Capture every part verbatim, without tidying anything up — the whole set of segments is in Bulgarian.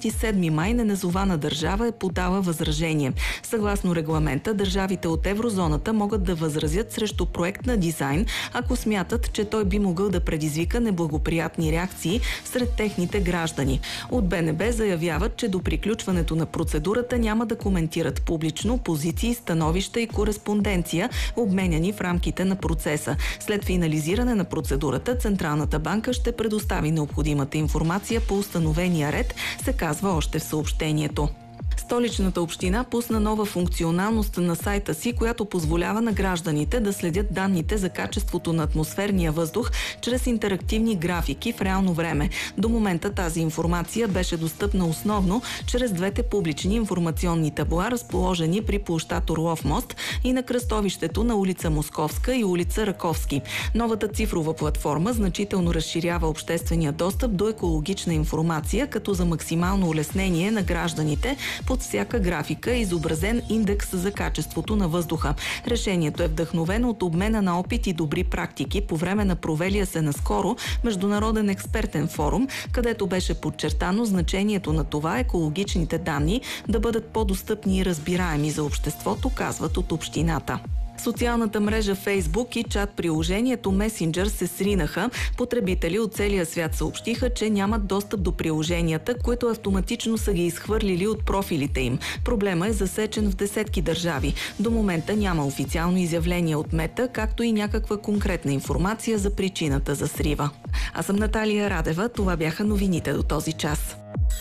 двадесет и седми май неназована държава е подала възражение. Съгласно регламента, държавите от еврозоната могат да възразят срещу проект на дизайн, ако смятат, че той би могъл да предизвика неблагоприятни реакции сред техните граждани. От БНБ заявяват, че до приключването на процедурата няма да коментират публично позиции, становища и кореспонденция, обменяни в рамките на процеса. След финализиране на процедурата, Централната банка ще предостави необходимата информация по установения ред, се казва още в съобщението. Столичната община пусна нова функционалност на сайта си, която позволява на гражданите да следят данните за качеството на атмосферния въздух чрез интерактивни графики в реално време. До момента тази информация беше достъпна основно чрез двете публични информационни табла, разположени при площад Орлов мост и на кръстовището на улица Московска и улица Раковски. Новата цифрова платформа значително разширява обществения достъп до екологична информация, като за максимално улеснение на гражданите под всяка графика е изобразен индекс за качеството на въздуха. Решението е вдъхновено от обмена на опит и добри практики по време на провелия се наскоро международен експертен форум, където беше подчертано значението на това екологичните данни да бъдат по-достъпни и разбираеми за обществото, казват от общината. Социалната мрежа Facebook и чат-приложението Messenger се сринаха. Потребители от целия свят съобщиха, че нямат достъп до приложенията, които автоматично са ги изхвърлили от профилите им. Проблема е засечен в десетки държави. До момента няма официално изявление от Мета, както и някаква конкретна информация за причината за срива. Аз съм Наталия Радева. Това бяха новините до този час.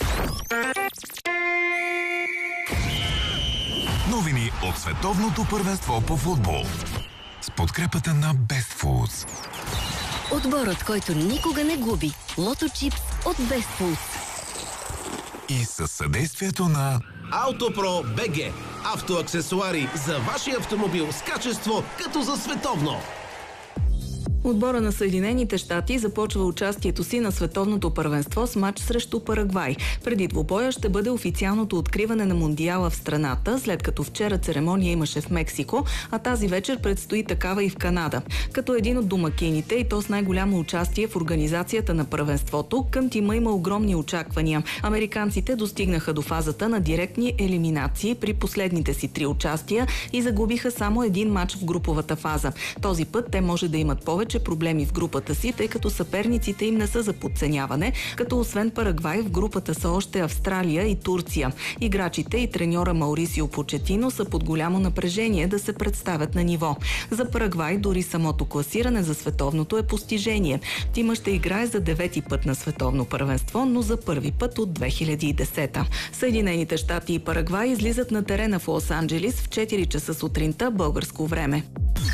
Новини от световното първенство по футбол. С подкрепата на Best Foods. Отборът, който никога не губи. Лото Чипс от Best Foods. И със съдействието на Автопро БГ. Автоаксесуари за вашия автомобил с качество като за световно. Отбора на Съединените щати започва участието си на световното първенство с матч срещу Парагвай. Преди двубоя ще бъде официалното откриване на Мондиала в страната, след като вчера церемония имаше в Мексико, а тази вечер предстои такава и в Канада. Като един от домакините и то с най-голямо участие в организацията на първенството, към тима има огромни очаквания. Американците достигнаха до фазата на директни елиминации при последните си три участия и загубиха само един матч в груповата фаза. Този път те може да имат повече проблеми в групата си, тъй като съперниците им не са за подценяване, като освен Парагвай в групата са още Австралия и Турция. Играчите и треньора Маурисио Почетино са под голямо напрежение да се представят на ниво. За Парагвай дори самото класиране за световното е постижение. Тима ще играе за девети път на световно първенство, но за първи път от две хиляди и десета. Съединените щати и Парагвай излизат на терена в Лос-Анджелис в четири часа сутринта българско време.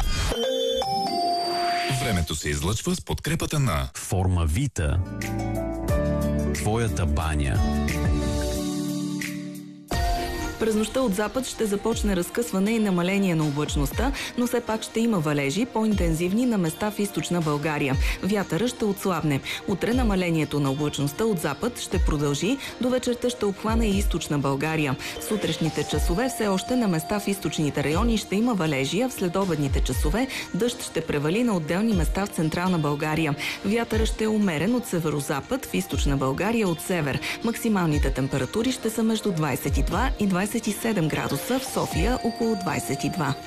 Времето се излъчва с подкрепата на Форма Вита. Твоята баня. През нощта от запад ще започне разкъсване и намаление на облачността, но все пак ще има валежи, по-интензивни на места в източна България. Вятъра ще отслабне. Утре намалението на облачността от запад ще продължи, до вечерта ще обхване и източна България. В сутрешните часове все още на места в източните райони ще има валежи, а в следобедните часове дъжд ще превали на отделни места в централна България. Вятъра ще е умерен от северозапад, в източна България от север. Максималните температури ще са между двадесет и два и двадесет и седем градуса, в София около двадесет и два.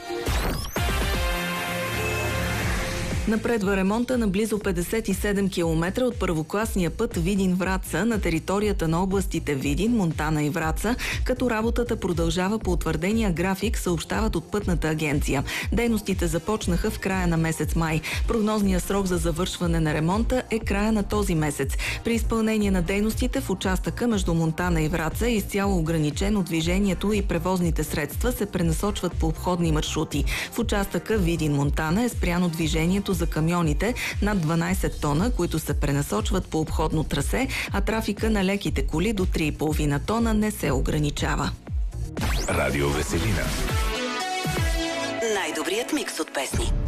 Напредва ремонта на близо петдесет и седем километра от първокласния път Видин-Враца на територията на областите Видин, Монтана и Враца, като работата продължава по утвърдения график, съобщават от Пътната агенция. Дейностите започнаха в края на месец май. Прогнозният срок за завършване на ремонта е края на този месец. При изпълнение на дейностите в участъка между Монтана и Враца е изцяло ограничено движението и превозните средства се пренасочват по обходни маршрути. В участъка Видин-Монтана е спряно движението за камионите над дванадесет тона, които се пренасочват по обходно трасе, а трафика на леките коли до три и половина тона не се ограничава. Радио Веселина. Най-добрият микс от песни.